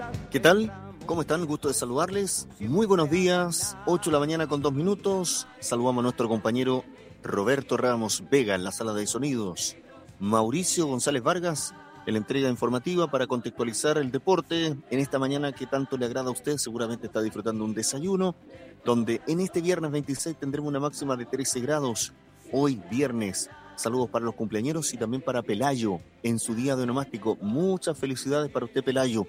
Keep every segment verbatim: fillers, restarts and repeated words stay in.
¿Qué tal? ¿Cómo están? Gusto de saludarles. Muy buenos días. ocho de la mañana con dos minutos. Saludamos a nuestro compañero Roberto Ramos Vega en la sala de sonidos. Mauricio González Vargas en la entrega informativa para contextualizar el deporte. En esta mañana que tanto le agrada a usted, seguramente está disfrutando un desayuno, donde en este viernes veintiséis tendremos una máxima de trece grados. Hoy viernes. Saludos para los cumpleañeros y también para Pelayo en su día de onomástico. Muchas felicidades para usted, Pelayo.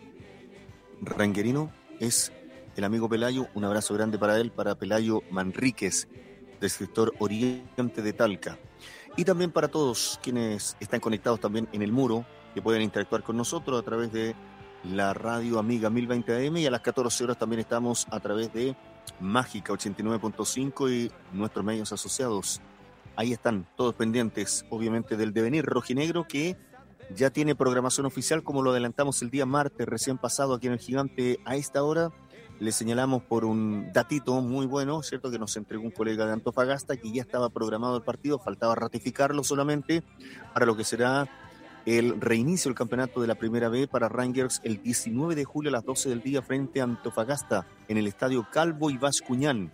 Ranguerino es el amigo Pelayo, un abrazo grande para él, para Pelayo Manríquez, del sector oriente de Talca. Y también para todos quienes están conectados también en el muro, que pueden interactuar con nosotros a través de la radio amiga mil veinte A M, y a las catorce horas también estamos a través de Mágica ochenta y nueve punto cinco y nuestros medios asociados. Ahí están todos pendientes, obviamente, del devenir rojinegro, que ya tiene programación oficial, como lo adelantamos el día martes recién pasado aquí en el Gigante. A esta hora le señalamos por un datito muy bueno, ¿cierto?, que nos entregó un colega de Antofagasta, que ya estaba programado el partido, faltaba ratificarlo solamente para lo que será el reinicio del campeonato de la Primera B para Rangers el diecinueve de julio a las doce del día frente a Antofagasta en el estadio Calvo y Bascuñán.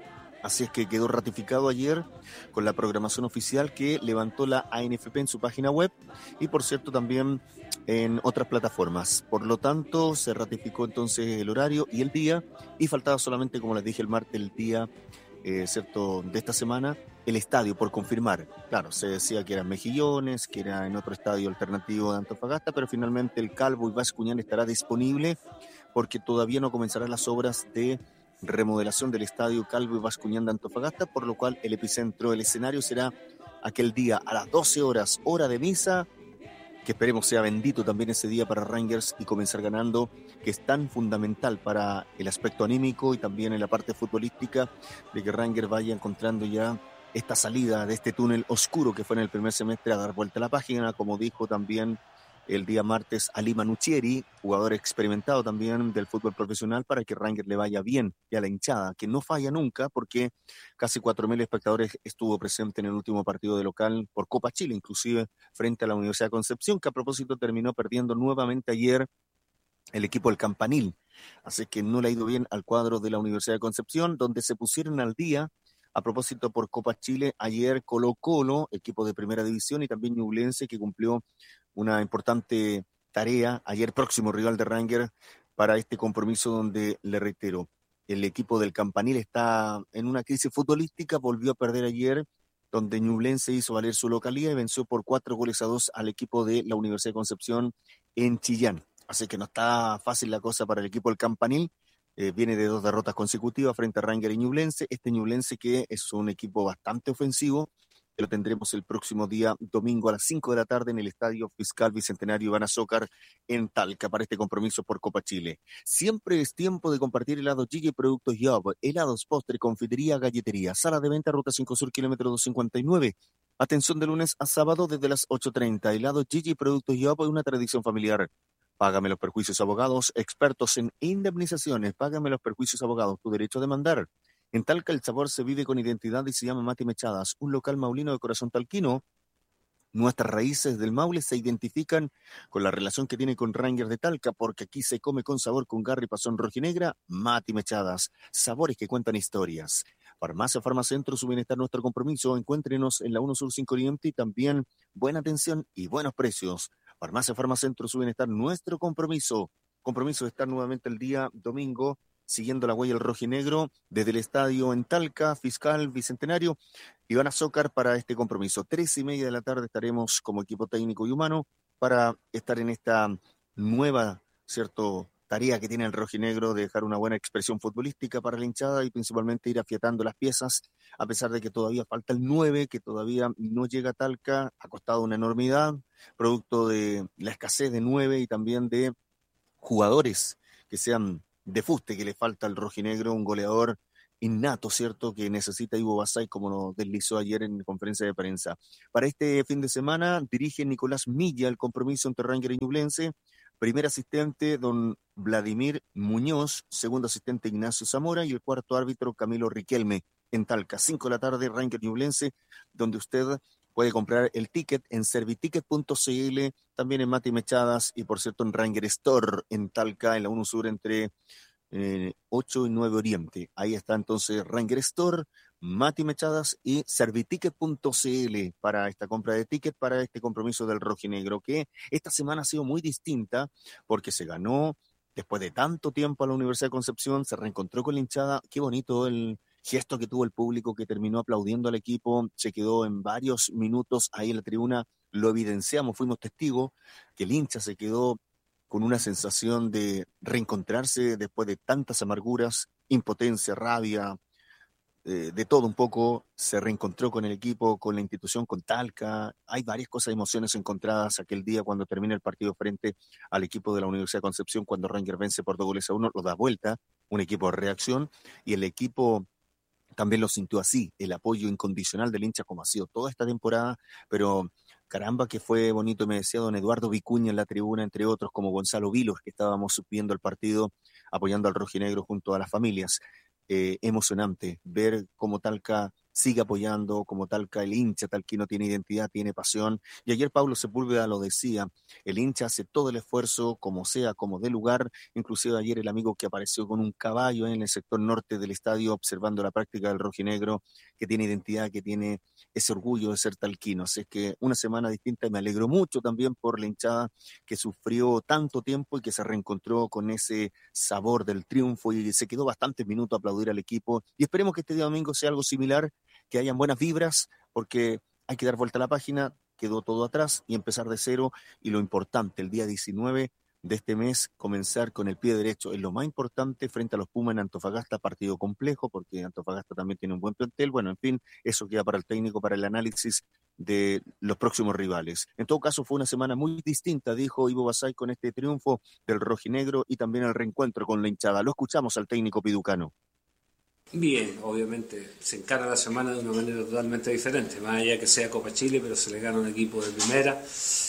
Así es que quedó ratificado ayer con la programación oficial que levantó la A N F P en su página web y, por cierto, también en otras plataformas. Por lo tanto, se ratificó entonces el horario y el día, y faltaba solamente, como les dije el martes, el día eh, cierto de esta semana, el estadio por confirmar. Claro, se decía que eran Mejillones, que era en otro estadio alternativo de Antofagasta, pero finalmente el Calvo y Bascuñán estará disponible porque todavía no comenzarán las obras de remodelación del estadio Calvo y Bascuñán de Antofagasta, por lo cual el epicentro, el escenario será aquel día a las doce horas, hora de misa, que esperemos sea bendito también ese día para Rangers y comenzar ganando, que es tan fundamental para el aspecto anímico y también en la parte futbolística, de que Rangers vaya encontrando ya esta salida de este túnel oscuro que fue en el primer semestre, a dar vuelta a la página, como dijo también el día martes Ali Manuccieri, jugador experimentado también del fútbol profesional, para que Rangers le vaya bien y a la hinchada, que no falla nunca, porque casi cuatro mil espectadores estuvo presente en el último partido de local por Copa Chile, inclusive frente a la Universidad de Concepción, que a propósito terminó perdiendo nuevamente ayer el equipo del Campanil. Así que no le ha ido bien al cuadro de la Universidad de Concepción, donde se pusieron al día a propósito por Copa Chile ayer Colo-Colo, equipo de primera división, y también Ñublense, que cumplió una importante tarea ayer, próximo rival de Rangers para este compromiso, donde, le reitero, el equipo del Campanil está en una crisis futbolística, volvió a perder ayer, donde Ñublense hizo valer su localía y venció por cuatro goles a dos al equipo de la Universidad de Concepción en Chillán. Así que no está fácil la cosa para el equipo del Campanil. Eh, viene de dos derrotas consecutivas frente a Rangers y Ñublense. Este Ñublense, que es un equipo bastante ofensivo, que lo tendremos el próximo día domingo a las cinco de la tarde en el Estadio Fiscal Bicentenario Iván Azócar en Talca para este compromiso por Copa Chile. Siempre es tiempo de compartir helados Gigi Productos Job, helados, postre, confitería, galletería, sala de venta, ruta cinco Sur, kilómetro doscientos cincuenta y nueve. Atención de lunes a sábado desde las ocho treinta. Helados Gigi Productos Job, una tradición familiar. Págame los perjuicios abogados, expertos en indemnizaciones. Págame los perjuicios abogados, tu derecho a demandar. En Talca el sabor se vive con identidad y se llama Mati Mechadas, un local maulino de corazón talquino. Nuestras raíces del Maule se identifican con la relación que tiene con Rangers de Talca, porque aquí se come con sabor, con garra y pasión rojinegra. Mati Mechadas, sabores que cuentan historias. Farmacia Farmacentro, su bienestar, nuestro compromiso. Encuéntrenos en la uno Sur cinco Oriente y también buena atención y buenos precios. Farmacia Farmacentro, su bienestar, nuestro compromiso. Compromiso de estar nuevamente el día domingo siguiendo la huella del rojinegro desde el estadio en Talca, Fiscal Bicentenario, Iván Azócar, para este compromiso. Tres y media de la tarde estaremos como equipo técnico y humano para estar en esta nueva, cierto, tarea que tiene el rojinegro de dejar una buena expresión futbolística para la hinchada y principalmente ir afiatando las piezas, a pesar de que todavía falta el nueve, que todavía no llega a Talca, ha costado una enormidad, producto de la escasez de nueve y también de jugadores que sean de fuste, que le falta al rojinegro, un goleador innato, ¿cierto?, que necesita Ivo Basay, como nos deslizó ayer en conferencia de prensa. Para este fin de semana dirige Nicolás Milla el compromiso entre Rangers y Ñublense. Primer asistente, don Vladimir Muñoz. Segundo asistente, Ignacio Zamora. Y el cuarto árbitro, Camilo Riquelme, en Talca. Cinco de la tarde, Rangers Ñublense, donde usted puede comprar el ticket en serviticket punto c l, también en Mati Mechadas y por cierto en Ranger Store en Talca, en la uno Sur entre eh, ocho y nueve Oriente. Ahí está entonces Ranger Store, Mati Mechadas y serviticket punto c l para esta compra de ticket para este compromiso del rojinegro, que esta semana ha sido muy distinta porque se ganó después de tanto tiempo a la Universidad de Concepción, se reencontró con la hinchada. Qué bonito el gesto que tuvo el público, que terminó aplaudiendo al equipo, se quedó en varios minutos ahí en la tribuna, lo evidenciamos, fuimos testigos, que el hincha se quedó con una sensación de reencontrarse después de tantas amarguras, impotencia, rabia, eh, de todo un poco. Se reencontró con el equipo, con la institución, con Talca. Hay varias cosas, emociones encontradas aquel día cuando termina el partido frente al equipo de la Universidad de Concepción, cuando Ranger vence por dos goles a uno, lo da vuelta, un equipo de reacción, y el equipo también lo sintió así, el apoyo incondicional del hincha como ha sido toda esta temporada, pero caramba que fue bonito. Me decía don Eduardo Vicuña en la tribuna, entre otros, como Gonzalo Vilos, que estábamos viendo el partido, apoyando al rojinegro junto a las familias. Eh, emocionante ver cómo Talca sigue apoyando, como Talca, el hincha talquino tiene identidad, tiene pasión, y ayer Pablo Sepúlveda lo decía, el hincha hace todo el esfuerzo, como sea, como dé lugar. Inclusive ayer el amigo que apareció con un caballo en el sector norte del estadio observando la práctica del rojinegro, que tiene identidad, que tiene ese orgullo de ser talquino. Así que una semana distinta, y me alegro mucho también por la hinchada que sufrió tanto tiempo y que se reencontró con ese sabor del triunfo y se quedó bastantes minutos a aplaudir al equipo, y esperemos que este día domingo sea algo similar, que hayan buenas vibras, porque hay que dar vuelta a la página, quedó todo atrás y empezar de cero, y lo importante, el día diecinueve de este mes, comenzar con el pie derecho, es lo más importante frente a los Pumas en Antofagasta, partido complejo, porque Antofagasta también tiene un buen plantel. Bueno, en fin, eso queda para el técnico, para el análisis de los próximos rivales. En todo caso, fue una semana muy distinta, dijo Ivo Basay, con este triunfo del rojinegro y también el reencuentro con la hinchada. Lo escuchamos al técnico piducano. Bien, obviamente se encara la semana de una manera totalmente diferente, más allá que sea Copa Chile, pero se le gana un equipo de primera,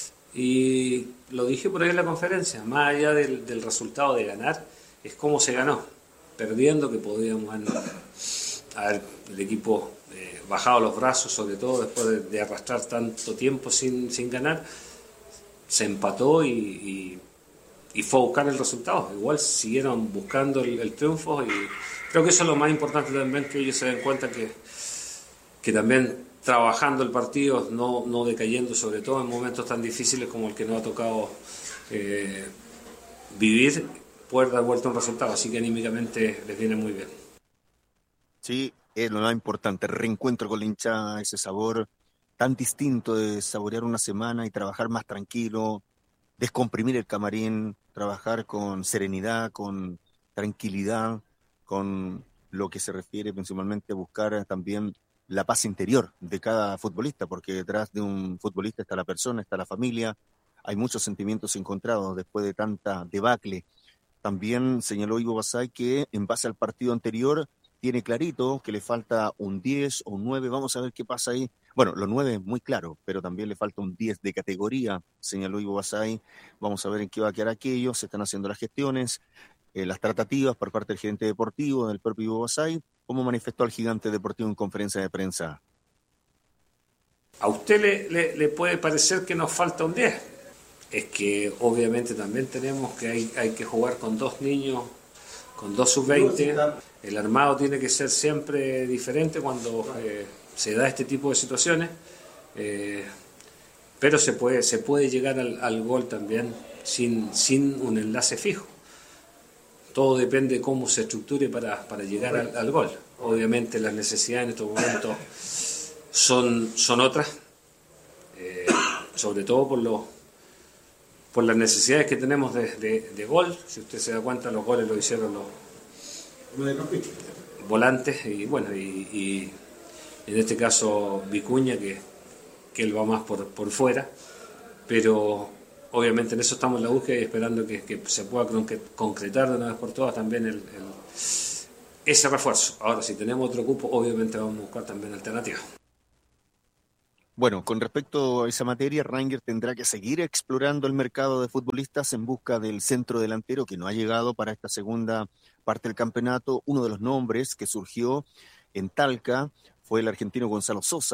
y lo dije por ahí en la conferencia, más allá del, del resultado de ganar, es cómo se ganó, perdiendo, que podíamos haber el equipo eh, bajado los brazos, sobre todo después de, de arrastrar tanto tiempo sin, sin ganar, se empató y, y, y fue a buscar el resultado. Igual siguieron buscando el, el triunfo, y creo que eso es lo más importante también, que ellos se den cuenta que, que también trabajando el partido, no, no decayendo, sobre todo en momentos tan difíciles como el que nos ha tocado eh, vivir, poder dar vuelta a un resultado. Así que anímicamente les viene muy bien. Sí, es lo más importante, el reencuentro con la hinchada, ese sabor tan distinto de saborear una semana y trabajar más tranquilo, descomprimir el camarín, trabajar con serenidad, con tranquilidad, con lo que se refiere principalmente a buscar también la paz interior de cada futbolista, porque detrás de un futbolista está la persona, está la familia, hay muchos sentimientos encontrados después de tanta debacle. También señaló Ivo Basay que en base al partido anterior tiene clarito que le falta un diez o un nueve, vamos a ver qué pasa ahí. Bueno, los nueve es muy claro, pero también le falta un diez de categoría, señaló Ivo Basay. Vamos a ver en qué va a quedar aquello, se están haciendo las gestiones, eh, las tratativas por parte del gerente deportivo, del propio Ivo Basay, como manifestó al gigante deportivo en conferencia de prensa. ¿A usted le, le, le puede parecer que nos falta un diez? Es que obviamente también tenemos que hay, hay que jugar con dos niños, con dos sub veinte. El armado tiene que ser siempre diferente cuando eh, se da este tipo de situaciones, eh, pero se puede, se puede llegar al, al gol también sin, sin un enlace fijo. Todo depende de cómo se estructure para, para llegar al, al gol. Obviamente las necesidades en estos momentos son, son otras, eh, sobre todo por, lo, por las necesidades que tenemos de, de, de gol. Si usted se da cuenta, los goles los hicieron los volantes, y bueno, y, y en este caso Vicuña, que, que él va más por, por fuera, pero obviamente en eso estamos en la búsqueda y esperando que, que se pueda concretar de una vez por todas también el, el, ese refuerzo. Ahora, si tenemos otro cupo, obviamente vamos a buscar también alternativas. Bueno, con respecto a esa materia, Ranger tendrá que seguir explorando el mercado de futbolistas en busca del centro delantero que no ha llegado para esta segunda parte del campeonato. Uno de los nombres que surgió en Talca fue el argentino Gonzalo Sosa,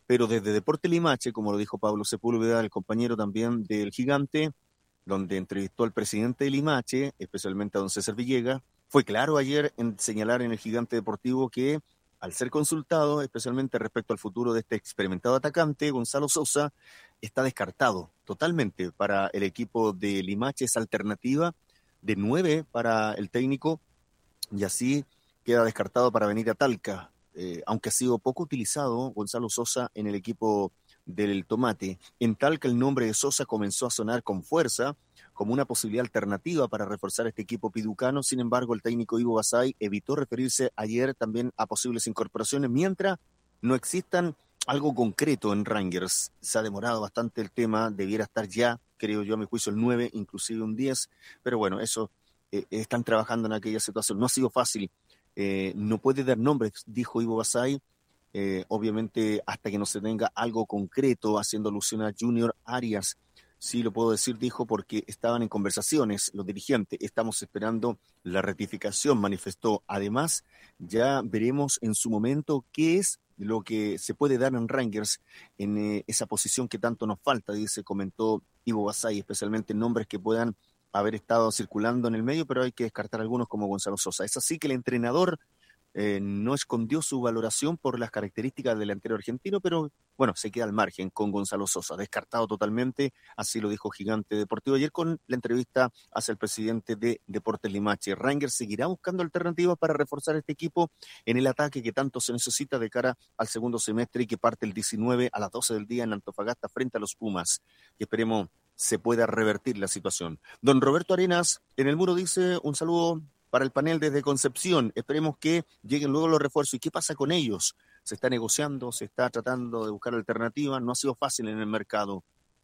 pero desde Deportes Limache, como lo dijo Pablo Sepúlveda, el compañero también del Gigante, donde entrevistó al presidente de Limache, especialmente a don César Villegas, fue claro ayer en señalar en el Gigante Deportivo que al ser consultado, especialmente respecto al futuro de este experimentado atacante, Gonzalo Sosa, está descartado totalmente para el equipo de Limache, esa alternativa de nueve para el técnico, y así queda descartado para venir a Talca, eh, aunque ha sido poco utilizado Gonzalo Sosa en el equipo del Tomate. En Talca el nombre de Sosa comenzó a sonar con fuerza como una posibilidad alternativa para reforzar este equipo piducano. Sin embargo, el técnico Ivo Basay evitó referirse ayer también a posibles incorporaciones mientras no existan algo concreto en Rangers. Se ha demorado bastante el tema, debiera estar ya, creo yo, a mi juicio, el nueve, inclusive un diez, pero bueno, eso eh, están trabajando en aquella situación. No ha sido fácil, eh, no puede dar nombres, dijo Ivo Basay, eh, obviamente hasta que no se tenga algo concreto, haciendo alusión a Junior Arias. Sí lo puedo decir, dijo, porque estaban en conversaciones los dirigentes, estamos esperando la ratificación, manifestó. Además, ya veremos en su momento qué es lo que se puede dar en Rangers en eh, esa posición que tanto nos falta, dice, comentó Ivo Basay, especialmente nombres que puedan haber estado circulando en el medio, pero hay que descartar algunos como Gonzalo Sosa. Es así que el entrenador eh, no escondió su valoración por las características del delantero argentino, pero bueno, se queda al margen con Gonzalo Sosa, descartado totalmente, así lo dijo Gigante Deportivo ayer con la entrevista hacia el presidente de Deportes Limache. Rangers seguirá buscando alternativas para reforzar este equipo en el ataque que tanto se necesita de cara al segundo semestre y que parte el diecinueve a las doce del día en Antofagasta frente a los Pumas, y esperemos se pueda revertir la situación. Don Roberto Arenas en el muro dice un saludo para el panel desde Concepción, esperemos que lleguen luego los refuerzos. ¿Y qué pasa con ellos? Se está negociando, se está tratando de buscar alternativas, no ha sido fácil en el mercado.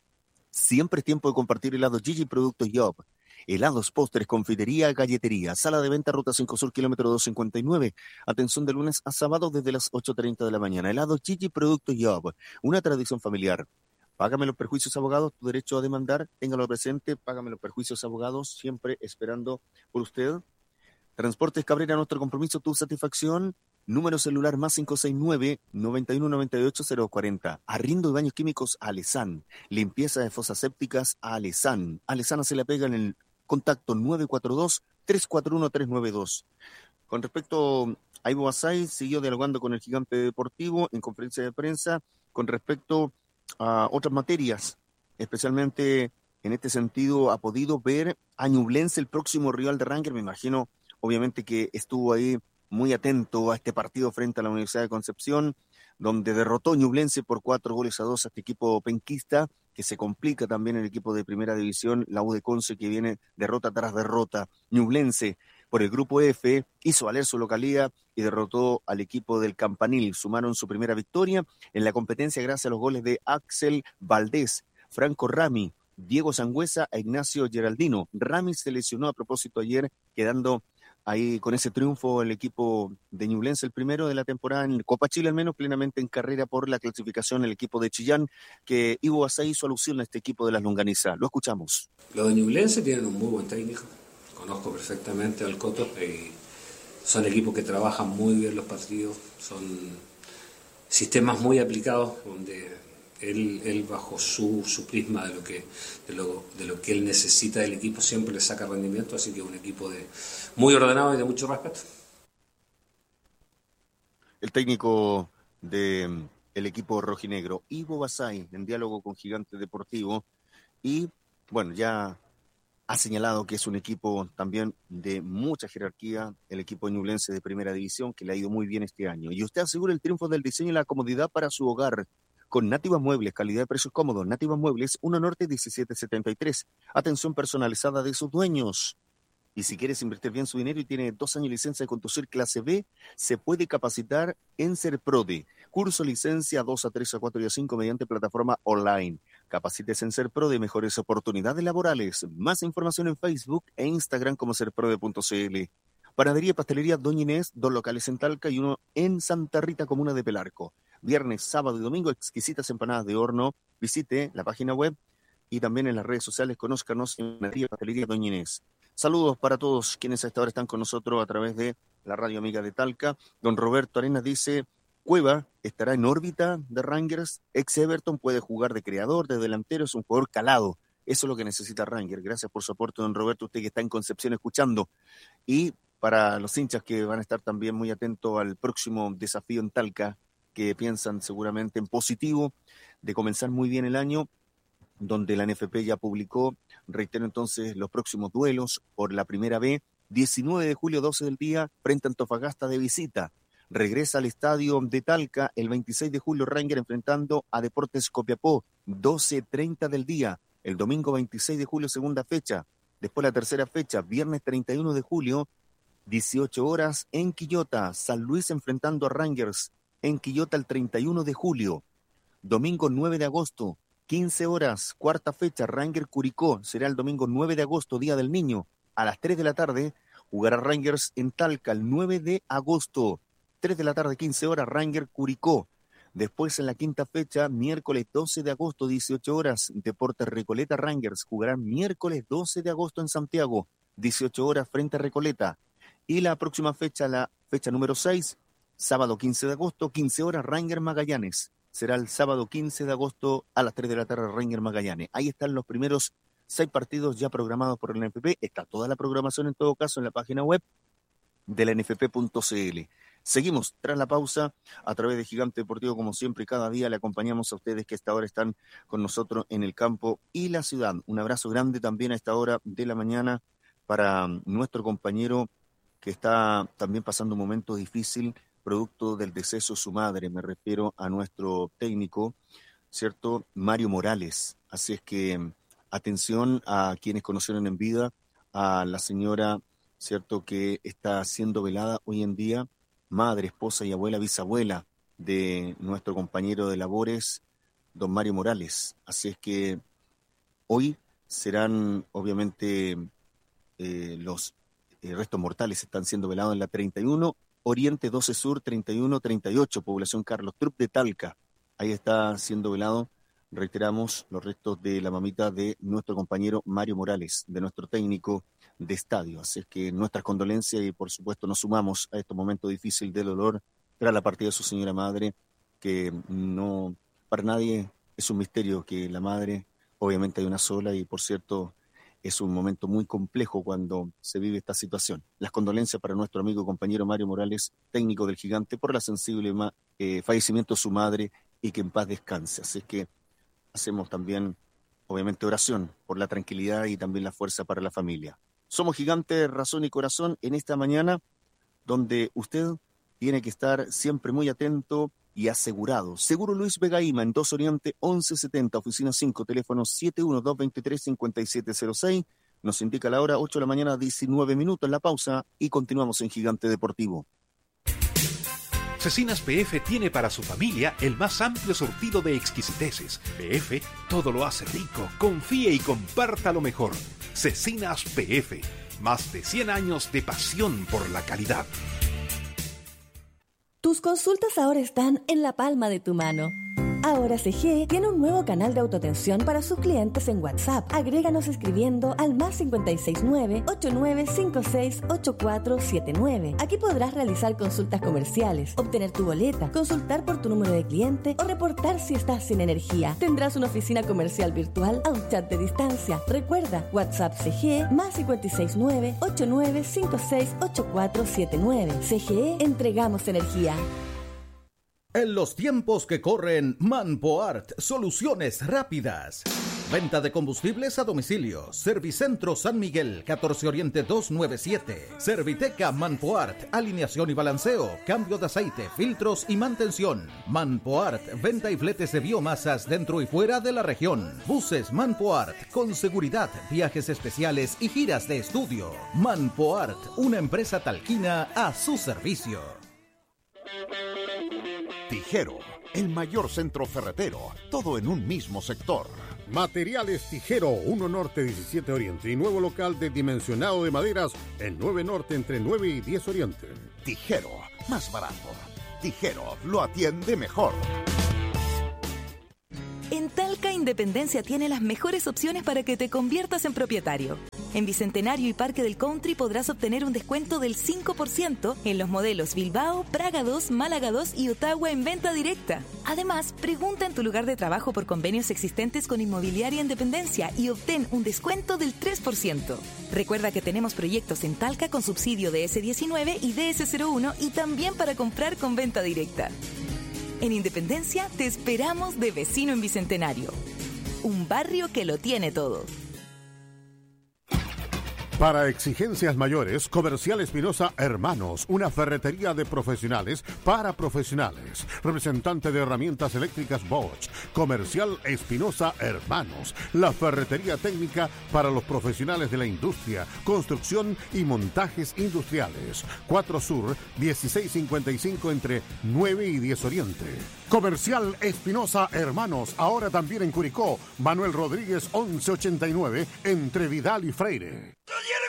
Siempre es tiempo de compartir helados Gigi Productos Job. Helados, postres, confitería, galletería. Sala de venta, Ruta cinco Sur, kilómetro doscientos cincuenta y nueve. Atención de lunes a sábado desde las ocho treinta de la mañana. Helados Gigi Productos Job. Una tradición familiar. Págame los perjuicios, abogados, tu derecho a demandar, téngalo presente, págame los perjuicios, abogados, siempre esperando por usted. Transportes Cabrera, nuestro compromiso, tu satisfacción. Número celular más cinco seis nueve, nueve uno nueve ocho, cero cuatro cero. Arriendo de baños químicos a Alesan. Limpieza de fosas sépticas a Alesan. Alesana se la pega en el contacto nueve cuatro dos, tres cuatro uno, tres nueve dos. Con respecto a Ivo Basay, siguió dialogando con el Gigante Deportivo en conferencia de prensa con respecto a otras materias, especialmente en este sentido ha podido ver a Ñublense, el próximo rival de Rangers. Me imagino, obviamente, que estuvo ahí muy atento a este partido frente a la Universidad de Concepción, donde derrotó Ñublense por cuatro goles a dos a este equipo penquista, que se complica también el equipo de primera división, la U de Conce, que viene derrota tras derrota. Ñublense, por el grupo F, hizo valer su localía y derrotó al equipo del Campanil. Sumaron su primera victoria en la competencia gracias a los goles de Axel Valdés, Franco Rami, Diego Sangüesa e Ignacio Geraldino. Rami se lesionó a propósito ayer, quedando ahí con ese triunfo el equipo de Ñublense, el primero de la temporada en Copa Chile, al menos plenamente en carrera por la clasificación, el equipo de Chillán, que Ivo Basay hizo alusión a este equipo de las longanizas. Lo escuchamos. Los de Ñublense tienen un muy buen técnico, conozco perfectamente al Coto, eh, son equipos que trabajan muy bien los partidos, son sistemas muy aplicados, donde él, él bajo su, su prisma de lo, que, de, lo, de lo que él necesita del equipo siempre le saca rendimiento, así que es un equipo de muy ordenado y de mucho respeto. El técnico del equipo rojinegro, Ivo Basay, en diálogo con Gigante Deportivo, y bueno, ya ha señalado que es un equipo también de mucha jerarquía, el equipo ñublense de primera división, que le ha ido muy bien este año. Y usted asegura el triunfo del diseño y la comodidad para su hogar con Nativas Muebles, calidad de precios cómodos. Nativas Muebles, uno Norte diecisiete setenta y tres. Atención personalizada de sus dueños. Y si quieres invertir bien su dinero y tiene dos años de licencia de conducir clase B, se puede capacitar en Serprode. Curso licencia dos a tres a cuatro y a cinco mediante plataforma online. Capacítese en Serprode, mejores oportunidades laborales. Más información en Facebook e Instagram como serprode punto c l. Panadería y pastelería Doña Inés, dos locales en Talca y uno en Santa Rita, comuna de Pelarco. Viernes, sábado y domingo, exquisitas empanadas de horno. Visite la página web y también en las redes sociales. Conózcanos en Panadería y pastelería Doña Inés. Saludos para todos quienes a esta hora están con nosotros a través de la radio amiga de Talca. Don Roberto Arenas dice, Cueva estará en órbita de Rangers. Ex Everton, puede jugar de creador, de delantero, es un jugador calado. Eso es lo que necesita Rangers. Gracias por su aporte, don Roberto, usted que está en Concepción escuchando. Y para los hinchas que van a estar también muy atentos al próximo desafío en Talca, que piensan seguramente en positivo de comenzar muy bien el año, donde la N F P ya publicó, reitero entonces, los próximos duelos por la primera B, diecinueve de julio, doce del día, frente a Antofagasta de visita. Regresa al estadio de Talca el veintiséis de julio, Rangers enfrentando a Deportes Copiapó, doce treinta del día. El domingo veintiséis de julio, segunda fecha. Después la tercera fecha, viernes treinta y uno de julio, dieciocho horas en Quillota. San Luis enfrentando a Rangers en Quillota el treinta y uno de julio. Domingo nueve de agosto, quince horas, cuarta fecha, Rangers Curicó. Será el domingo nueve de agosto, Día del Niño. A las tres de la tarde jugará Rangers en Talca el nueve de agosto. tres de la tarde, quince horas, Rangers Curicó. Después en la quinta fecha, miércoles doce de agosto, dieciocho horas, Deportes Recoleta Rangers jugarán miércoles doce de agosto en Santiago, dieciocho horas frente a Recoleta. Y la próxima fecha, la fecha número seis, sábado quince de agosto, quince horas, Rangers Magallanes. Será el sábado quince de agosto a las tres de la tarde, Rangers Magallanes. Ahí están los primeros seis partidos ya programados por el N F P. Está toda la programación en todo caso en la página web de la N F P punto C L. Seguimos tras la pausa a través de Gigante Deportivo, como siempre, cada día le acompañamos a ustedes que a esta hora están con nosotros en el campo y la ciudad. Un abrazo grande también a esta hora de la mañana para nuestro compañero que está también pasando un momento difícil, producto del deceso de su madre. Me refiero a nuestro técnico, ¿cierto? Mario Morales. Así es que atención a quienes conocieron en vida a la señora, ¿cierto?, que está siendo velada hoy en día, madre, esposa y abuela, bisabuela de nuestro compañero de labores, don Mario Morales. Así es que hoy serán, obviamente, eh, los eh, restos mortales están siendo velados en la treinta y uno Oriente doce Sur, treinta y uno treinta y ocho, población Carlos Trupp de Talca. Ahí está siendo velado, reiteramos, los restos de la mamita de nuestro compañero Mario Morales, de nuestro técnico de estadio. Así es que nuestras condolencias y por supuesto nos sumamos a este momento difícil de dolor tras la partida de su señora madre, que no, para nadie es un misterio que la madre, obviamente hay una sola y por cierto es un momento muy complejo cuando se vive esta situación. Las condolencias para nuestro amigo y compañero Mario Morales, técnico del Gigante, por la sensible ma- eh, fallecimiento de su madre y que en paz descanse. Así es que hacemos también, obviamente, oración por la tranquilidad y también la fuerza para la familia. Somos Gigante, razón y corazón en esta mañana, donde usted tiene que estar siempre muy atento y asegurado. Seguro Luis Vegaíma, en dos Oriente, once setenta, oficina cinco, teléfono siete uno dos dos tres cinco siete cero seis. Nos indica la hora, ocho de la mañana, diecinueve minutos, la pausa, y continuamos en Gigante Deportivo. Cecinas P F tiene para su familia el más amplio surtido de exquisiteces. P F todo lo hace rico. Confíe y comparta lo mejor. Cecinas P F, más de cien años de pasión por la calidad. Tus consultas ahora están en la palma de tu mano. Ahora C G tiene un nuevo canal de autoatención para sus clientes en WhatsApp. Agréganos escribiendo al más cinco seis nueve, ocho nueve cinco seis, ocho cuatro siete nueve. Aquí podrás realizar consultas comerciales, obtener tu boleta, consultar por tu número de cliente o reportar si estás sin energía. Tendrás una oficina comercial virtual a un chat de distancia. Recuerda, WhatsApp C G más cinco seis nueve, ocho nueve cinco seis, ocho cuatro siete nueve. C G E, entregamos energía. En los tiempos que corren, Manpoart, soluciones rápidas. Venta de combustibles a domicilio. Servicentro San Miguel, catorce Oriente doscientos noventa y siete. Serviteca Manpoart, alineación y balanceo, cambio de aceite, filtros y mantención. Manpoart, venta y fletes de biomasas dentro y fuera de la región. Buses Manpoart, con seguridad, viajes especiales y giras de estudio. Manpoart, una empresa talquina a su servicio. Tijero, el mayor centro ferretero, todo en un mismo sector. Materiales Tijero, uno Norte diecisiete Oriente y nuevo local de dimensionado de maderas en nueve Norte entre nueve y diez Oriente. Tijero, más barato. Tijero, lo atiende mejor. En Talca, Independencia tiene las mejores opciones para que te conviertas en propietario. En Bicentenario y Parque del Country podrás obtener un descuento del cinco por ciento en los modelos Bilbao, Praga dos, Málaga dos y Ottawa en venta directa. Además, pregunta en tu lugar de trabajo por convenios existentes con Inmobiliaria Independencia y obtén un descuento del tres por ciento. Recuerda que tenemos proyectos en Talca con subsidio de ese diecinueve y D S cero uno y también para comprar con venta directa. En Independencia te esperamos de vecino en Bicentenario. Un barrio que lo tiene todo. Para exigencias mayores, Comercial Espinosa Hermanos, una ferretería de profesionales para profesionales. Representante de herramientas eléctricas Bosch. Comercial Espinosa Hermanos, la ferretería técnica para los profesionales de la industria, construcción y montajes industriales. cuatro Sur, dieciséis cincuenta y cinco entre nueve y diez Oriente. Comercial Espinosa Hermanos, ahora también en Curicó. Manuel Rodríguez once ochenta y nueve entre Vidal y Freire.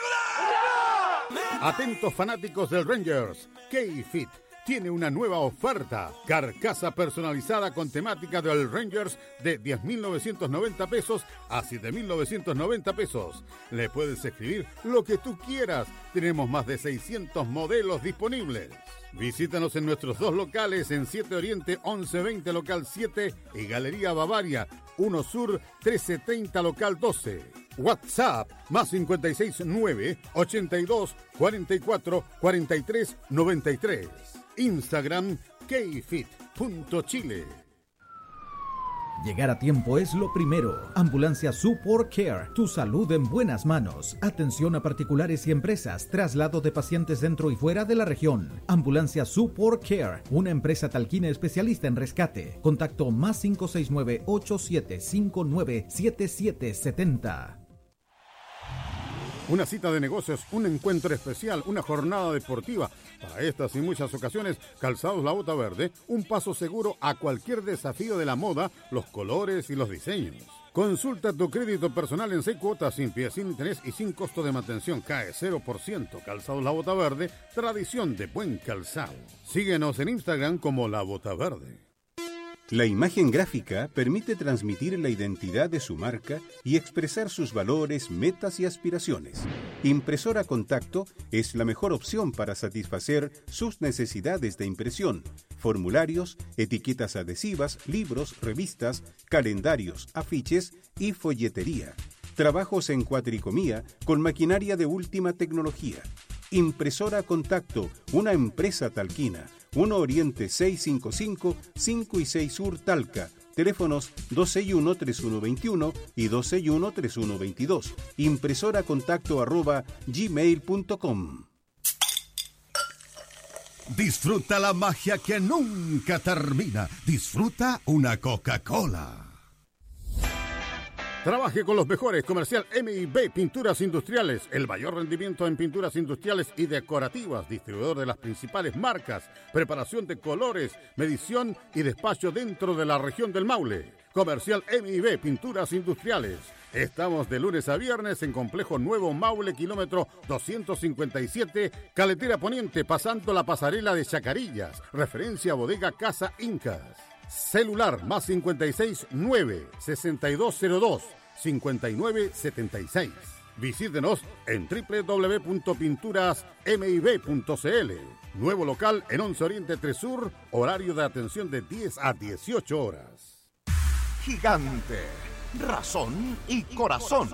Atentos fanáticos del Rangers, K-Fit tiene una nueva oferta. Carcasa personalizada con temática del Rangers de diez mil novecientos noventa pesos a siete mil novecientos noventa pesos. Le puedes escribir lo que tú quieras. Tenemos más de seiscientos modelos disponibles. Visítanos en nuestros dos locales en siete Oriente once veinte local siete y Galería Bavaria uno Sur trescientos setenta local doce. WhatsApp más cincuenta y seis nueve ochenta y dos cuarenta y cuatro cuarenta y tres noventa y tres. Instagram kfit punto chile. Llegar a tiempo es lo primero. Ambulancia Support Care, tu salud en buenas manos. Atención a particulares y empresas, traslado de pacientes dentro y fuera de la región. Ambulancia Support Care, una empresa talquina especialista en rescate. Contacto más cinco seis nueve ocho siete cinco nueve siete siete siete cero. Una cita de negocios, un encuentro especial, una jornada deportiva. Para estas y muchas ocasiones, Calzados La Bota Verde, un paso seguro a cualquier desafío de la moda, los colores y los diseños. Consulta tu crédito personal en seis cuotas, sin pie, sin interés y sin costo de mantención. Cae cero por ciento. Calzados La Bota Verde, tradición de buen calzado. Síguenos en Instagram como La Bota Verde. La imagen gráfica permite transmitir la identidad de su marca y expresar sus valores, metas y aspiraciones. Impresora Contacto es la mejor opción para satisfacer sus necesidades de impresión, formularios, etiquetas adhesivas, libros, revistas, calendarios, afiches y folletería. Trabajos en cuatricomía con maquinaria de última tecnología. Impresora Contacto, una empresa talquina. uno Oriente seiscientos cincuenta y cinco, cinco y seis Sur Talca. Teléfonos dos seis uno, tres uno dos uno y dos seis uno, tres uno dos dos. Impresora contacto arroba gmail punto com. Disfruta la magia que nunca termina. Disfruta una Coca-Cola. Trabaje con los mejores. Comercial M y B Pinturas Industriales, el mayor rendimiento en pinturas industriales y decorativas, distribuidor de las principales marcas, preparación de colores, medición y despacho dentro de la región del Maule. Comercial M y B Pinturas Industriales. Estamos de lunes a viernes en Complejo Nuevo Maule, kilómetro doscientos cincuenta y siete, Caletera Poniente, pasando la pasarela de Chacarillas, referencia a Bodega Casa Incas. Celular más cincuenta y seis nueve sesenta y dos cero dos cincuenta y nueve setenta y seis. Visítenos en doble u doble u doble u punto pinturas m i b punto c l. Nuevo local en once Oriente tres Sur, horario de atención de diez a dieciocho horas. Gigante, razón y corazón.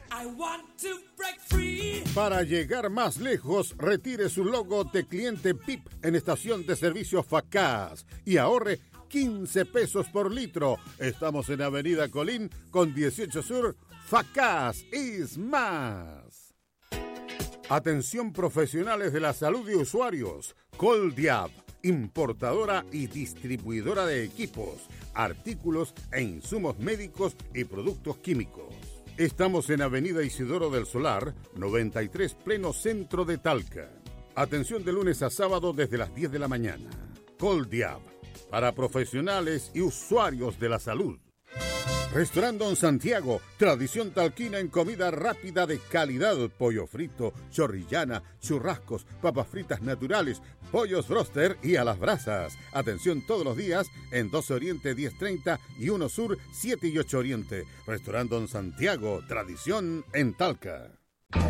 Para llegar más lejos, retire su logo de cliente P I P en estación de servicio Facaz y ahorre quince pesos por litro. Estamos en Avenida Colín con dieciocho Sur. Facaz is más. Atención profesionales de la salud y usuarios. Coldiab, importadora y distribuidora de equipos, artículos e insumos médicos y productos químicos. Estamos en Avenida Isidoro del Solar, noventa y tres, pleno centro de Talca. Atención de lunes a sábado desde las diez de la mañana. Coldiab, para profesionales y usuarios de la salud. Restaurante Don Santiago, tradición talquina en comida rápida de calidad, pollo frito, chorrillana, churrascos, papas fritas naturales, pollos broster y a las brasas. Atención todos los días en doce Oriente diez treinta y uno Sur siete y ocho Oriente. Restaurante Don Santiago, tradición en Talca.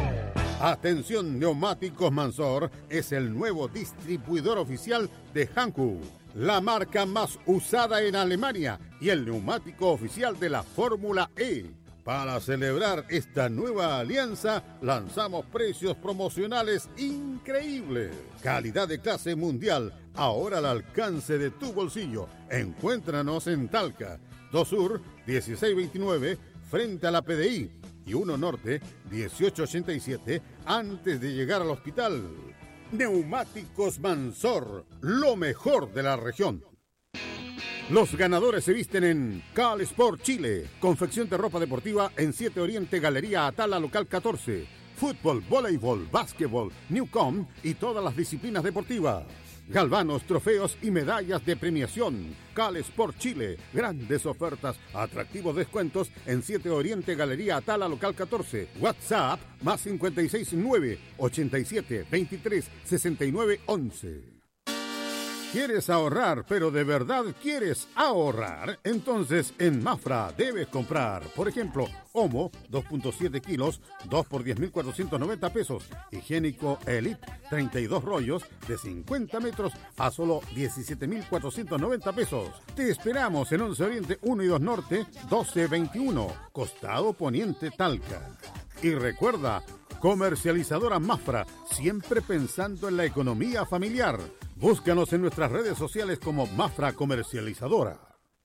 Atención, Neumáticos Mansor es el nuevo distribuidor oficial de Hankook, la marca más usada en Alemania y el neumático oficial de la Fórmula E. Para celebrar esta nueva alianza, lanzamos precios promocionales increíbles. Calidad de clase mundial, ahora al alcance de tu bolsillo. Encuéntranos en Talca, dos Sur, dieciséis veintinueve, frente a la P D I. Y uno Norte, dieciocho ochenta y siete, antes de llegar al hospital. Neumáticos Mansor, lo mejor de la región. Los ganadores se visten en Cal Sport Chile, confección de ropa deportiva en siete Oriente, Galería Atala, local catorce. Fútbol, voleibol, básquetbol, Newcom y todas las disciplinas deportivas. Galvanos, trofeos y medallas de premiación. Cal Sport Chile, grandes ofertas, atractivos descuentos en siete Oriente, Galería Atala, local catorce. WhatsApp, más cincuenta y seis nueve, ochenta y siete, veintitrés, sesenta y nueve, once. ¿Quieres ahorrar, pero de verdad quieres ahorrar? Entonces en Mafra debes comprar, por ejemplo, Omo, dos punto siete kilos, dos por diez mil cuatrocientos noventa pesos. Higiénico Elite, treinta y dos rollos de cincuenta metros a solo diecisiete mil cuatrocientos noventa pesos. Te esperamos en once Oriente, uno y dos Norte, doce veintiuno, Costado Poniente, Talca. Y recuerda, comercializadora Mafra, siempre pensando en la economía familiar. Búscanos en nuestras redes sociales como Mafra Comercializadora.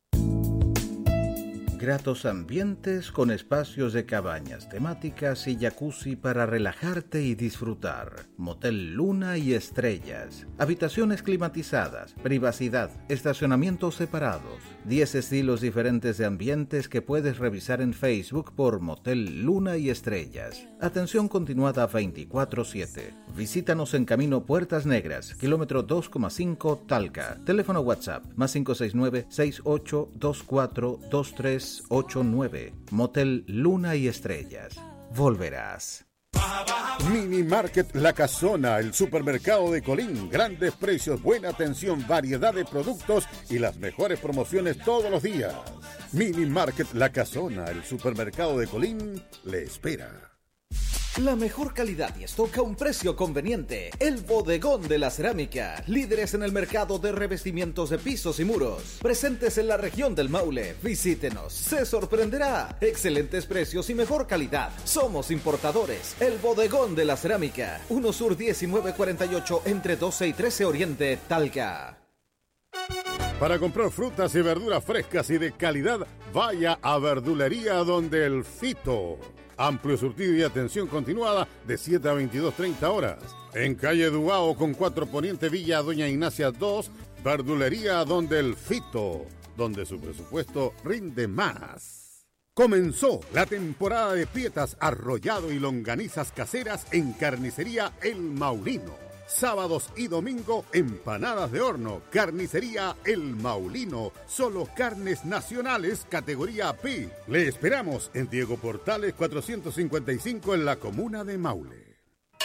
Gratos ambientes con espacios de cabañas temáticas y jacuzzi para relajarte y disfrutar. Motel Luna y Estrellas. Habitaciones climatizadas, privacidad, estacionamientos separados. diez estilos diferentes de ambientes que puedes revisar en Facebook por Motel Luna y Estrellas. Atención continuada veinticuatro siete. Visítanos en Camino Puertas Negras, kilómetro dos coma cinco, Talca. Teléfono WhatsApp, más cinco seis nueve, seis ocho dos cuatro, dos tres ocho nueve. Motel Luna y Estrellas. Volverás. Mini Market La Casona, el supermercado de Colín. Grandes precios, buena atención, variedad de productos y las mejores promociones todos los días. Mini Market La Casona, el supermercado de Colín, le espera. La mejor calidad y stock a un precio conveniente. El Bodegón de la Cerámica. Líderes en el mercado de revestimientos de pisos y muros. Presentes en la región del Maule. Visítenos. Se sorprenderá. Excelentes precios y mejor calidad. Somos importadores. El Bodegón de la Cerámica. uno Sur diecinueve cuarenta y ocho entre doce y trece Oriente, Talca. Para comprar frutas y verduras frescas y de calidad, vaya a Verdulería Donde el Fito. Amplio surtido y atención continuada de siete a veintidós treinta horas. En calle Dubao con cuatro Poniente, Villa Doña Ignacia dos, Verdulería Donde el Fito, donde su presupuesto rinde más. Comenzó la temporada de pietas, arrollado y longanizas caseras en Carnicería El Maulino. Sábados y domingo, empanadas de horno. Carnicería El Maulino. Solo carnes nacionales, categoría P. Le esperamos en Diego Portales cuatrocientos cincuenta y cinco en la comuna de Maule.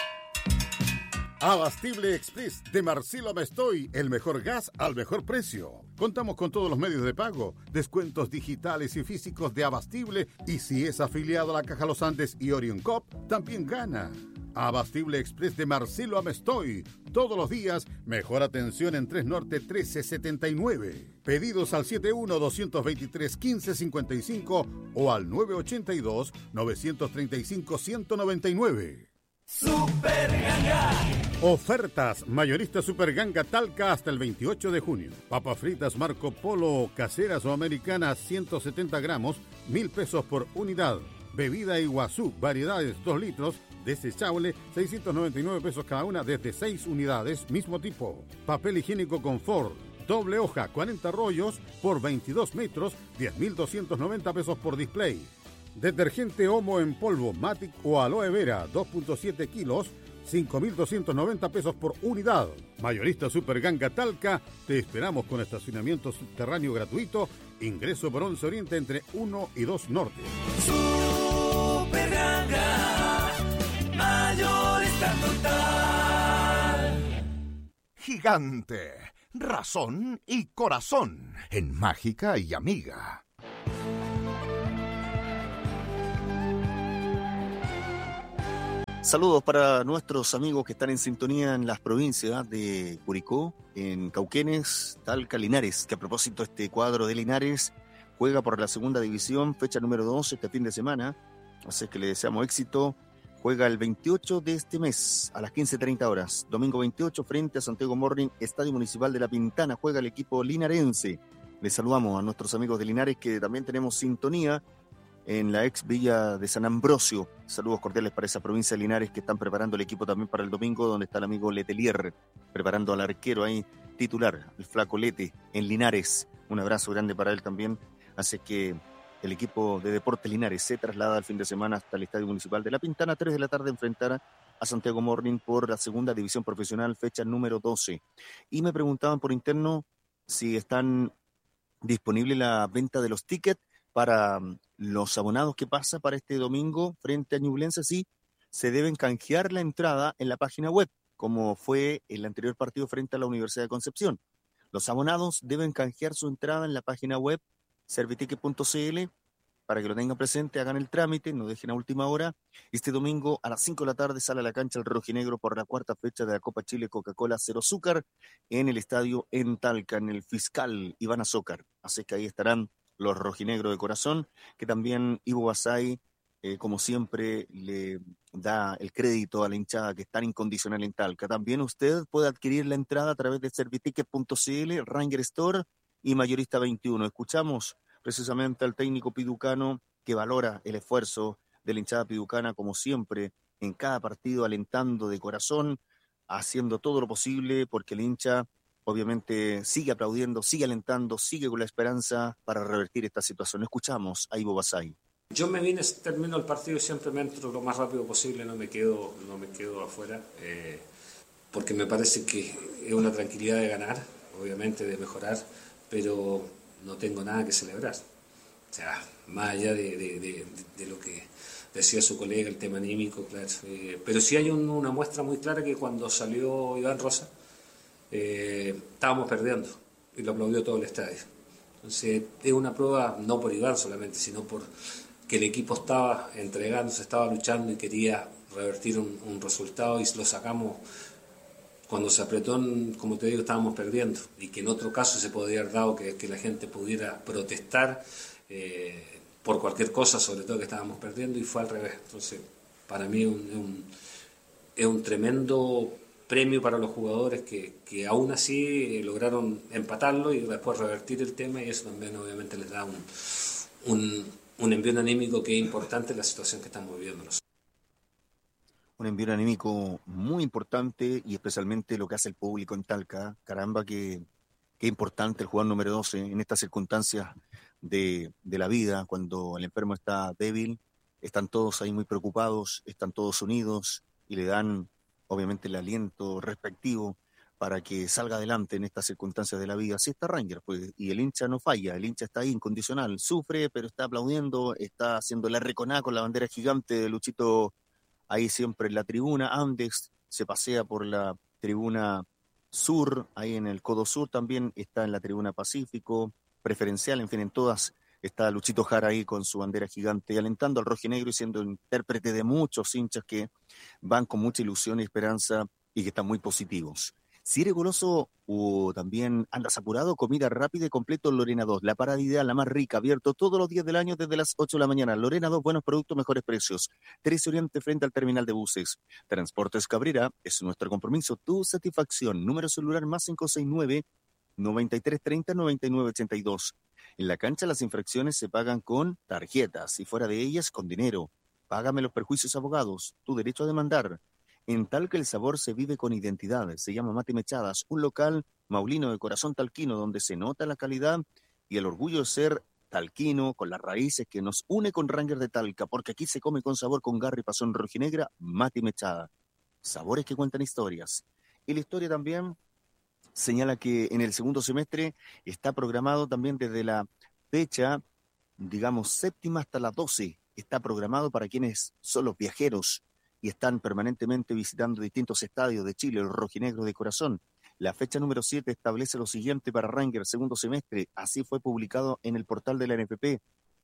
Abastible Express de Marcelo Mestoy, el mejor gas al mejor precio. Contamos con todos los medios de pago, descuentos digitales y físicos de Abastible, y si es afiliado a la Caja Los Andes y Orion Cop, también gana. Abastible Express de Marcelo Amestoy. Todos los días, mejor atención en tres Norte trece setenta y nueve. Pedidos al setenta y uno, doscientos veintitrés, quince cincuenta y cinco o al nueve ochenta y dos, novecientos treinta y cinco, ciento noventa y nueve. Super Ganga. Ofertas mayorista Super Ganga Talca hasta el veintiocho de junio. Papas fritas Marco Polo, caseras o americanas, ciento setenta gramos, mil pesos por unidad. Bebida Iguazú, variedades dos litros, desechable, seiscientos noventa y nueve pesos cada una, desde seis unidades, mismo tipo. Papel higiénico Confort, doble hoja, cuarenta rollos por veintidós metros, diez mil doscientos noventa pesos por display. Detergente Omo en polvo, Matic o Aloe Vera, dos punto siete kilos, cinco mil doscientos noventa pesos por unidad. Mayorista Super Ganga Talca, te esperamos con estacionamiento subterráneo gratuito, ingreso por once Oriente entre uno y dos Norte. Super Ganga, mayorista total. Gigante, razón y corazón en Mágica y Amiga. Saludos para nuestros amigos que están en sintonía en las provincias de Curicó, en Cauquenes, Talca, Linares, que a propósito este cuadro de Linares juega por la segunda división, fecha número doce este fin de semana, así que le deseamos éxito. Juega el veintiocho de este mes a las quince treinta horas, domingo veintiocho frente a Santiago Morning, Estadio Municipal de La Pintana, juega el equipo linarense. Les saludamos a nuestros amigos de Linares que también tenemos sintonía en la ex Villa de San Ambrosio. Saludos cordiales para esa provincia de Linares que están preparando el equipo también para el domingo, donde está el amigo Letelier, preparando al arquero ahí titular, el flaco Lete, en Linares. Un abrazo grande para él también. Así que el equipo de Deportes Linares se traslada el fin de semana hasta el Estadio Municipal de La Pintana, a tres de la tarde, enfrentar a Santiago Morning por la segunda división profesional, fecha número doce. Y me preguntaban por interno si están disponibles la venta de los tickets para los abonados que pasa para este domingo frente a Ñublense. Sí, se deben canjear la entrada en la página web, como fue el anterior partido frente a la Universidad de Concepción. Los abonados deben canjear su entrada en la página web serviticket punto c l para que lo tengan presente, hagan el trámite, no dejen a última hora. Este domingo a las cinco de la tarde sale a la cancha el rojinegro por la cuarta fecha de la Copa Chile Coca-Cola Cero Azúcar en el estadio en Talca, en el Fiscal Iván Azócar. Así que ahí estarán los rojinegros de corazón, que también Ivo Basay, eh, como siempre, le da el crédito a la hinchada que es tan incondicional en Talca. También usted puede adquirir la entrada a través de serviticket punto c l, Ranger Store y Mayorista veintiuno. Escuchamos precisamente al técnico piducano que valora el esfuerzo de la hinchada piducana, como siempre, en cada partido, alentando de corazón, haciendo todo lo posible porque el hincha obviamente sigue aplaudiendo, sigue alentando, sigue con la esperanza para revertir esta situación. Escuchamos a Ivo Basay. Yo me vine, termino el partido y siempre me entro lo más rápido posible, no me quedo, no me quedo afuera, eh, porque me parece que es una tranquilidad de ganar, obviamente de mejorar, pero no tengo nada que celebrar. O sea, más allá de, de, de, de lo que decía su colega, el tema anímico, claro. Eh, pero sí hay un, una muestra muy clara que cuando salió Iván Rosa, Eh, estábamos perdiendo y lo aplaudió todo el estadio. Entonces es una prueba no por Iván solamente, sino por que el equipo estaba entregándose, estaba luchando y quería revertir un, un resultado, y lo sacamos cuando se apretó, en, como te digo, estábamos perdiendo, y que en otro caso se podría haber dado que, que la gente pudiera protestar eh, por cualquier cosa, sobre todo que estábamos perdiendo, y fue al revés. Entonces para mí es un, un, es un tremendo premio para los jugadores que, que aún así lograron empatarlo y después revertir el tema, y eso también obviamente les da un, un, un envío anímico que es importante en la situación que estamos viviendo. Un envío anímico muy importante, y especialmente lo que hace el público en Talca. Caramba, que, que importante el jugador número doce en estas circunstancias de, de la vida, cuando el enfermo está débil, están todos ahí muy preocupados, están todos unidos y le dan obviamente el aliento respectivo para que salga adelante en estas circunstancias de la vida. Así está Ranger, pues, y el hincha no falla, el hincha está ahí incondicional, sufre, pero está aplaudiendo, está haciendo la reconá con la bandera gigante de Luchito ahí siempre en la tribuna. Andes se pasea por la tribuna sur, ahí en el codo sur también está en la tribuna Pacífico, preferencial, en fin, en todas está Luchito Jara ahí con su bandera gigante, alentando al rojinegro y siendo intérprete de muchos hinchas que van con mucha ilusión y esperanza y que están muy positivos. Si eres goloso o también andas apurado, comida rápida y completo Lorena dos, la parada ideal, la más rica, abierto todos los días del año desde las ocho de la mañana. Lorena dos, buenos productos, mejores precios. trece Oriente frente al terminal de buses. Transportes Cabrera, es nuestro compromiso, tu satisfacción. Número celular más cinco seis nueve, noventa y tres treinta, noventa y nueve ochenta y dos. En la cancha las infracciones se pagan con tarjetas y fuera de ellas con dinero. Págame los perjuicios abogados, tu derecho a demandar. En Talca el sabor se vive con identidad. Se llama Mate Mechadas, un local maulino de corazón talquino donde se nota la calidad y el orgullo de ser talquino, con las raíces que nos une con Ranger de Talca, porque aquí se come con sabor, con garra y pasión rojinegra. Mate Mechada, sabores que cuentan historias. Y la historia también señala que en el segundo semestre está programado también desde la fecha, digamos, séptima hasta la doce. Está programado para quienes son los viajeros y están permanentemente visitando distintos estadios de Chile, el rojinegro de corazón. La fecha número siete establece lo siguiente para Ranger segundo semestre. Así fue publicado en el portal de la N F P.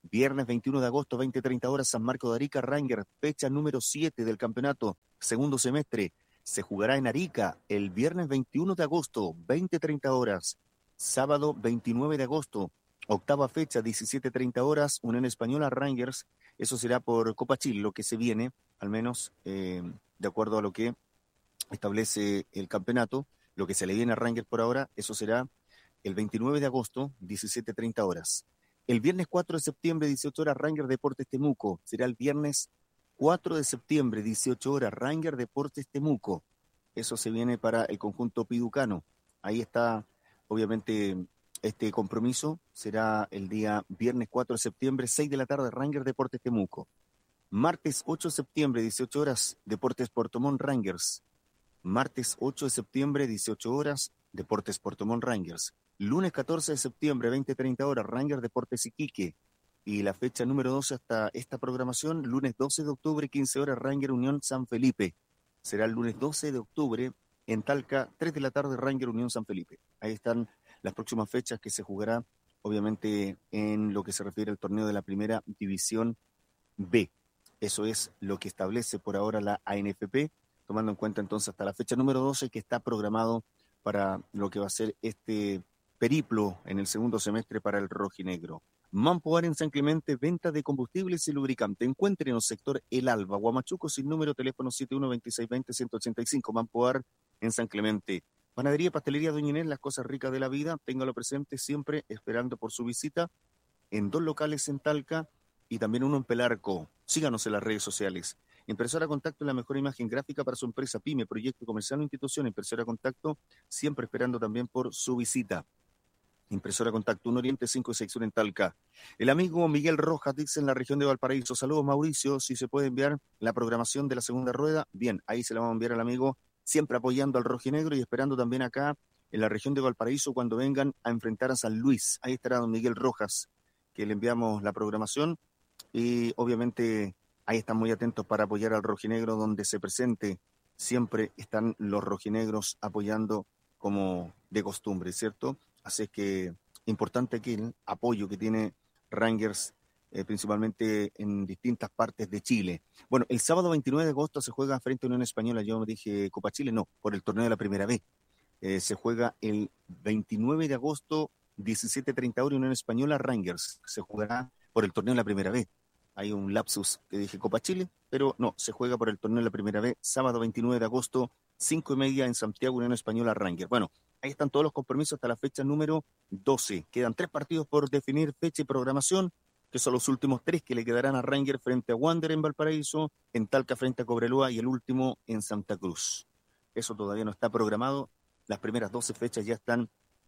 Viernes veintiuno de agosto, veinte treinta horas, San Marcos de Arica, Rangers, fecha número siete del campeonato, segundo semestre. Se jugará en Arica el viernes veintiuno de agosto, veinte treinta horas. Sábado veintinueve de agosto, octava fecha, diecisiete treinta horas, Unión Española, Rangers. Eso será por Copa Chile, lo que se viene, al menos eh, de acuerdo a lo que establece el campeonato. Lo que se le viene a Rangers por ahora, eso será el veintinueve de agosto, diecisiete treinta horas. El viernes cuatro de septiembre, dieciocho horas, Rangers Deportes Temuco. Será el viernes cuatro de septiembre, dieciocho horas, Rangers Deportes Temuco. Eso se viene para el conjunto piducano. Ahí está, obviamente, este compromiso. Será el día viernes cuatro de septiembre, seis de la tarde, Rangers Deportes Temuco. Martes ocho de septiembre, dieciocho horas, Deportes Puerto Montt Rangers. Martes ocho de septiembre, dieciocho horas, Deportes Puerto Montt Rangers. Lunes catorce de septiembre, veinte treinta horas, Rangers Deportes Iquique. Y la fecha número doce hasta esta programación, lunes doce de octubre, quince horas, Rangers Unión San Felipe. Será el lunes doce de octubre en Talca, tres de la tarde, Rangers Unión San Felipe. Ahí están las próximas fechas que se jugará, obviamente, en lo que se refiere al torneo de la Primera División B. Eso es lo que establece por ahora la A N F P, tomando en cuenta entonces hasta la fecha número doce que está programado para lo que va a ser este periplo en el segundo semestre para el rojinegro. Mampoar en San Clemente, venta de combustibles y lubricante. Encuentre en el sector El Alba, Huamachuco, sin número, teléfono siete uno dos seis dos cero uno ocho cinco. Mampoar en San Clemente. Panadería, pastelería Doña Inés, las cosas ricas de la vida. Téngalo presente siempre, esperando por su visita. En dos locales en Talca y también uno en Pelarco. Síganos en las redes sociales. Impresora Contacto, la mejor imagen gráfica para su empresa, pyme, proyecto comercial o institución. Impresora Contacto, siempre esperando también por su visita. Impresora Contacto, un Oriente cinco y seis uno en Talca. El amigo Miguel Rojas dice en la región de Valparaíso. Saludos, Mauricio, si se puede enviar la programación de la segunda rueda. Bien, ahí se la vamos a enviar al amigo, siempre apoyando al rojinegro y esperando también acá en la región de Valparaíso cuando vengan a enfrentar a San Luis. Ahí estará don Miguel Rojas, que le enviamos la programación y obviamente ahí están muy atentos para apoyar al rojinegro donde se presente. Siempre están los rojinegros apoyando como de costumbre, ¿cierto? Así que importante aquí el apoyo que tiene Rangers, eh, principalmente en distintas partes de Chile. Bueno, el sábado veintinueve de agosto se juega frente a Unión Española. Yo me dije Copa Chile, no, por el torneo de la Primera B. Eh, se juega el veintinueve de agosto, diecisiete treinta horas, Unión Española, Rangers. Se jugará por el torneo de la Primera B. Hay un lapsus que dije Copa Chile, pero no, se juega por el torneo de la Primera B, sábado veintinueve de agosto, cinco y media en Santiago, Unión Española, Rangers. Bueno, ahí están todos los compromisos hasta la fecha número doce. Quedan tres partidos por definir fecha y programación, que son los últimos tres que le quedarán a Rangers frente a Wander en Valparaíso, en Talca frente a Cobreloa y el último en Santa Cruz. Eso todavía no está programado. Las primeras doce fechas ya están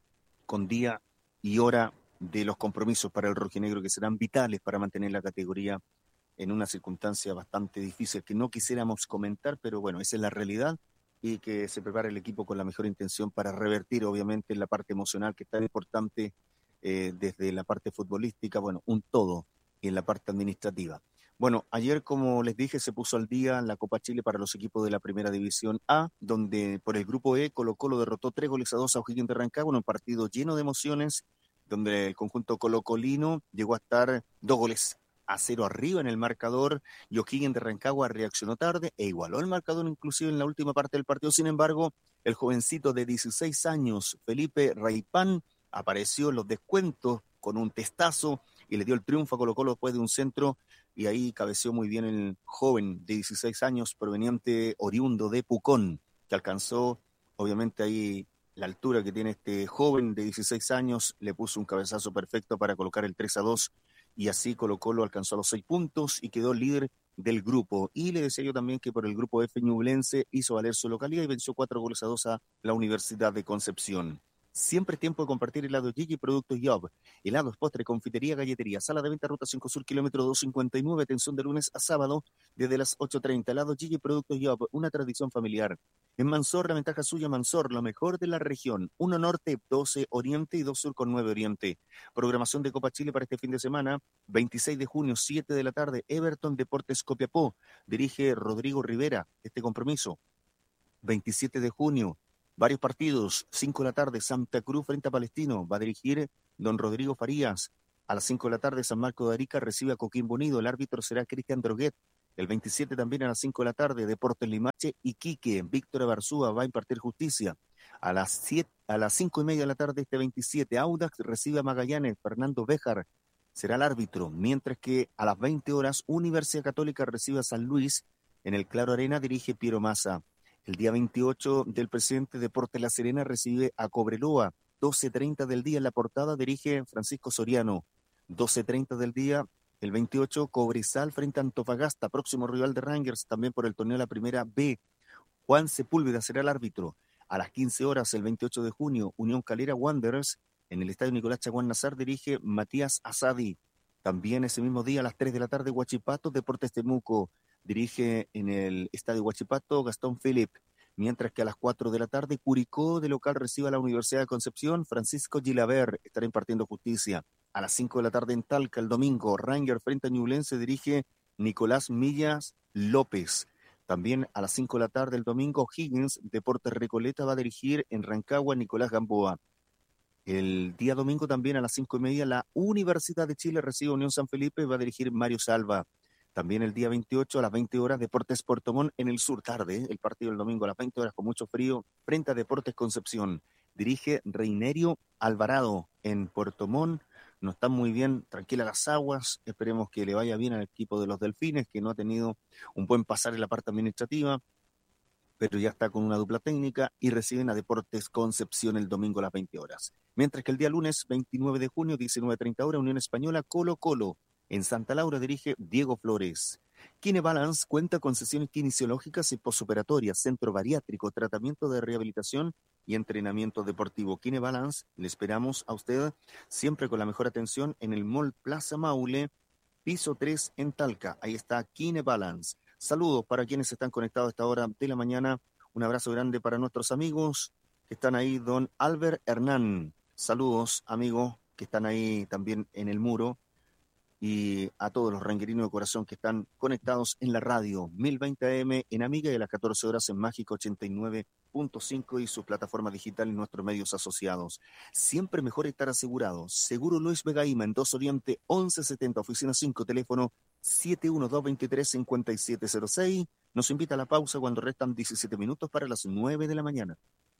con día y hora de los compromisos para el rojinegro que serán vitales para mantener la categoría en una circunstancia bastante difícil que no quisiéramos comentar, pero bueno, esa es la realidad y que se prepare el equipo con la mejor intención para revertir obviamente la parte emocional que es tan importante eh, desde la parte futbolística, bueno, un todo y en la parte administrativa. Bueno, ayer, como les dije, se puso al día la Copa Chile para los equipos de la Primera División A, donde por el Grupo E Colo-Colo derrotó tres goles a dos a O'Higgins de Rancagua en un partido lleno de emociones, donde el conjunto colocolino llegó a estar dos goles a cero arriba en el marcador y O'Higgins de Rancagua reaccionó tarde e igualó el marcador inclusive en la última parte del partido. Sin embargo, el jovencito de dieciséis años, Felipe Raipán, apareció en los descuentos con un testazo y le dio el triunfo a Colo-Colo después de un centro y ahí cabeció muy bien el joven de dieciséis años proveniente oriundo de Pucón, que alcanzó obviamente ahí la altura que tiene este joven de dieciséis años, le puso un cabezazo perfecto para colocar el tres a dos y así Colo-Colo alcanzó los seis puntos y quedó líder del grupo. Y le decía yo también que por el grupo F Ñublense hizo valer su localidad y venció cuatro goles a dos a la Universidad de Concepción. Siempre es tiempo de compartir helado Gigi, productos Job. Helados, postre, confitería, galletería. Sala de venta, ruta cinco Sur, kilómetro doscientos cincuenta y nueve. Atención de lunes a sábado desde las ocho treinta. Helado Gigi, productos Job. Una tradición familiar. En Mansor, la ventaja suya, Mansor, lo mejor de la región. uno Norte, doce Oriente y dos Sur con nueve Oriente. Programación de Copa Chile para este fin de semana. veintiséis de junio, siete de la tarde. Everton Deportes Copiapó. Dirige Rodrigo Rivera este compromiso. veintisiete de junio. Varios partidos, cinco de la tarde, Santa Cruz frente a Palestino, va a dirigir don Rodrigo Farías. a las cinco de la tarde, San Marcos de Arica recibe a Coquimbo Unido. El árbitro será Cristian Droguet. El veintisiete también a las cinco de la tarde, Deportes Limache, Iquique. Víctor Abarzúa va a impartir justicia. A las siete, a las cinco y media de la tarde, este veintisiete, Audax recibe a Magallanes. Fernando Béjar será el árbitro. Mientras que a las veinte horas, Universidad Católica recibe a San Luis. En el Claro Arena dirige Piero Massa. El día veintiocho del presidente Deportes La Serena recibe a Cobreloa. doce treinta del día en La Portada dirige Francisco Soriano. doce treinta del día, el veintiocho, Cobresal frente a Antofagasta, próximo rival de Rangers, también por el torneo de la Primera B. Juan Sepúlveda será el árbitro. A las quince horas, el veintiocho de junio, Unión Calera Wanderers, en el estadio Nicolás Chaguán Nazar, dirige Matías Asadi. También ese mismo día, a las tres de la tarde, Huachipato, Deportes Temuco, dirige en el estadio Huachipato Gastón Philip. Mientras que a las cuatro de la tarde, Curicó de local recibe a la Universidad de Concepción. Francisco Gilaber estará impartiendo justicia. A las cinco de la tarde en Talca, el domingo, Ranger frente a Ñublense dirige Nicolás Millas López. También a las cinco de la tarde el domingo, Higgins, Deportes Recoleta, va a dirigir en Rancagua Nicolás Gamboa. El día domingo también a las cinco y media, la Universidad de Chile recibe a Unión San Felipe, va a dirigir Mario Salva. También el día veintiocho a las veinte horas, Deportes Puerto Montt en el sur, tarde, ¿eh? El partido del domingo a las veinte horas con mucho frío, frente a Deportes Concepción. Dirige Reinerio Alvarado en Puerto Montt. No están muy bien, tranquilas las aguas. Esperemos que le vaya bien al equipo de los Delfines, que no ha tenido un buen pasar en la parte administrativa, pero ya está con una dupla técnica y reciben a Deportes Concepción el domingo a las veinte horas. Mientras que el día lunes, veintinueve de junio, diecinueve treinta horas, Unión Española, Colo Colo. En Santa Laura dirige Diego Flores. Kinebalance cuenta con sesiones kinesiológicas y posoperatorias, centro bariátrico, tratamiento de rehabilitación y entrenamiento deportivo. Kinebalance, le esperamos a usted siempre con la mejor atención en el Mall Plaza Maule, piso tres en Talca. Ahí está Kinebalance. Saludos para quienes están conectados a esta hora de la mañana. Un abrazo grande para nuestros amigos que están ahí, don Albert Hernán. Saludos, amigos, que están ahí también en el muro. Y a todos los ranguerinos de corazón que están conectados en la radio mil veinte A M en Amiga y a las catorce horas en Mágico ochenta y nueve punto cinco y su plataforma digital y nuestros medios asociados. Siempre mejor estar asegurado. Seguro Luis Vegaíma en Dos Oriente once setenta, oficina cinco, teléfono siete uno dos, dos tres, cinco siete cero seis. Nos invita a la pausa cuando restan diecisiete minutos para las nueve de la mañana.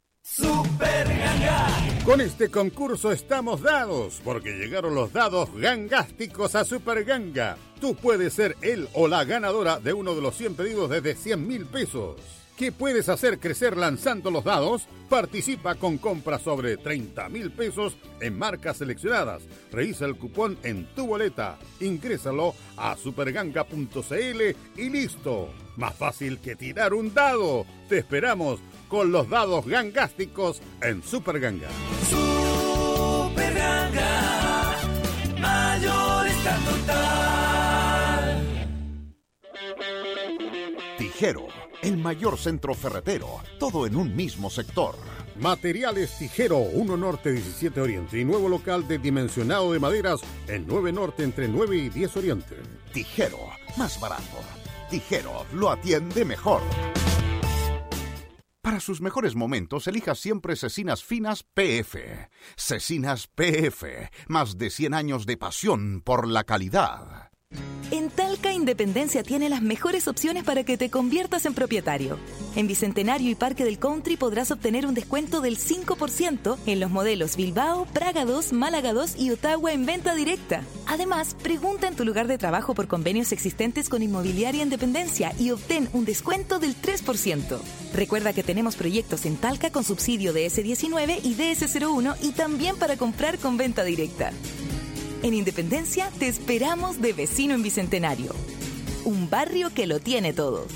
Super Ganga. Con este concurso estamos dados, porque llegaron los dados gangásticos a Super Ganga. Tú puedes ser el o la ganadora de uno de los cien pedidos desde cien mil pesos. ¿Qué puedes hacer crecer lanzando los dados? Participa con compras sobre treinta mil pesos en marcas seleccionadas. Revisa el cupón en tu boleta. Ingrésalo a superganga punto c l y listo. Más fácil que tirar un dado. Te esperamos con los dados gangásticos en Super Ganga. Super Ganga, mayorista total. Tijero, el mayor centro ferretero, todo en un mismo sector. Materiales Tijero, uno Norte, diecisiete Oriente y nuevo local de dimensionado de maderas en nueve Norte entre nueve y diez Oriente. Tijero, más barato. Tijero, lo atiende mejor. Para sus mejores momentos, elija siempre Cecinas Finas P F. Cecinas P F, más de cien años de pasión por la calidad. En Talca Independencia tiene las mejores opciones para que te conviertas en propietario. En Bicentenario y Parque del Country podrás obtener un descuento del cinco por ciento en los modelos Bilbao, Praga dos, Málaga dos y Ottawa en venta directa. Además, pregunta en tu lugar de trabajo por convenios existentes con Inmobiliaria Independencia y obtén un descuento del tres por ciento. Recuerda que tenemos proyectos en Talca con subsidio de ese diecinueve y D S cero uno y también para comprar con venta directa. En Independencia te esperamos de vecino en Bicentenario. Un barrio que lo tiene todo.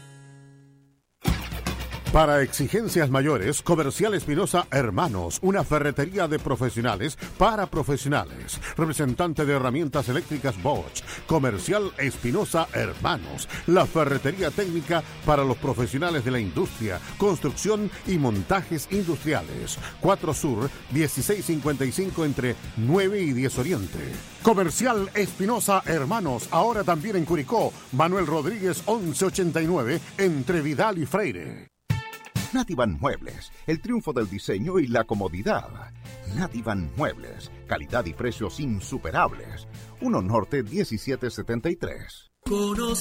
Para exigencias mayores, Comercial Espinosa Hermanos, una ferretería de profesionales para profesionales. Representante de herramientas eléctricas Bosch. Comercial Espinosa Hermanos, la ferretería técnica para los profesionales de la industria, construcción y montajes industriales. cuatro Sur, dieciséis cincuenta y cinco entre nueve y diez Oriente. Comercial Espinosa Hermanos, ahora también en Curicó. Manuel Rodríguez once ochenta y nueve entre Vidal y Freire. Nativan Muebles, el triunfo del diseño y la comodidad. Nativan Muebles, calidad y precios insuperables. uno Norte diecisiete setenta y tres. Conoce